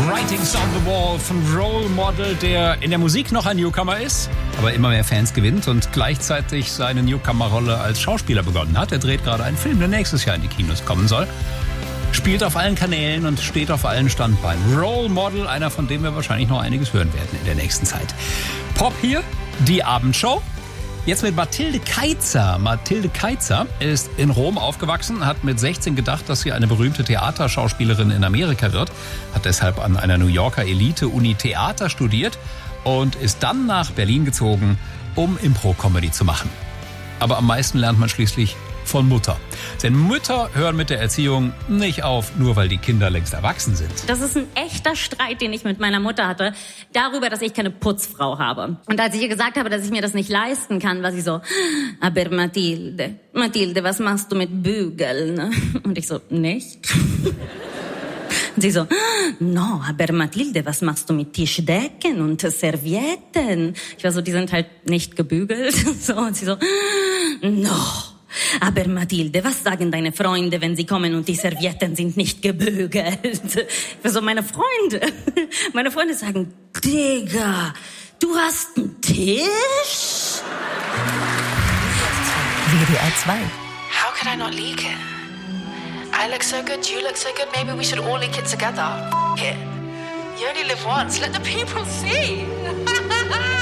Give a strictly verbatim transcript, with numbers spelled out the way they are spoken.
Writings on the Wall von Role Model, der in der Musik noch ein Newcomer ist, aber immer mehr Fans gewinnt und gleichzeitig seine Newcomer-Rolle als Schauspieler begonnen hat. Er dreht gerade einen Film, der nächstes Jahr in die Kinos kommen soll. Spielt auf allen Kanälen und steht auf allen Standbeinen. Role Model, einer, von dem wir wahrscheinlich noch einiges hören werden in der nächsten Zeit. Pop hier, die Abendshow. Jetzt mit Mathilde Keitzer. Mathilde Keitzer ist in Rom aufgewachsen, hat mit sechzehn gedacht, dass sie eine berühmte Theaterschauspielerin in Amerika wird, hat deshalb an einer New Yorker Elite-Uni Theater studiert und ist dann nach Berlin gezogen, um Impro-Comedy zu machen. Aber am meisten lernt man schließlich von Mutter. Denn Mütter hören mit der Erziehung nicht auf, nur weil die Kinder längst erwachsen sind. Das ist ein echter Streit, den ich mit meiner Mutter hatte, darüber, dass ich keine Putzfrau habe. Und als ich ihr gesagt habe, dass ich mir das nicht leisten kann, war sie so, aber Mathilde, Mathilde, was machst du mit Bügeln? Und ich so, nicht. Und sie so, no, aber Mathilde, was machst du mit Tischdecken und Servietten? Ich war so, die sind halt nicht gebügelt. So, und sie so, no. Aber Mathilde, was sagen deine Freunde, wenn sie kommen und die Servietten sind nicht gebügelt? Also meine Freunde, meine Freunde sagen, Digga, du hast einen Tisch? W D R zwei. How could I not leak it? I look so good, you look so good, maybe we should all leak it together. F- it. You only live once, let the people see.